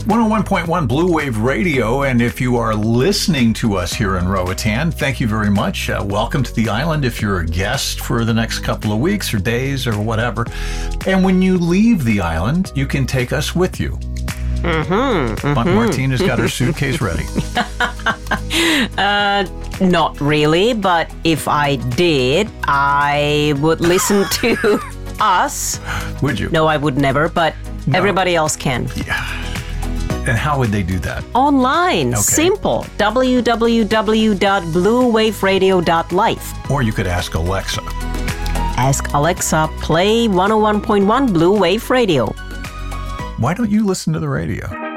101.1 Blue Wave Radio, and if you are listening to us here in Roatan, thank you very much. Welcome to the island if you're a guest for the next couple of weeks or days or whatever. And when you leave the island, you can take us with you. Martina's got her suitcase ready. Not really, but if I did, I would listen to us. Would you? No, I would never, but everybody else can. Yeah. And how would they do that? Online. Okay. Simple. www.bluewaveradio.life. Or you could ask Alexa. Ask Alexa, play 101.1 Blue Wave Radio. Why don't you listen to the radio?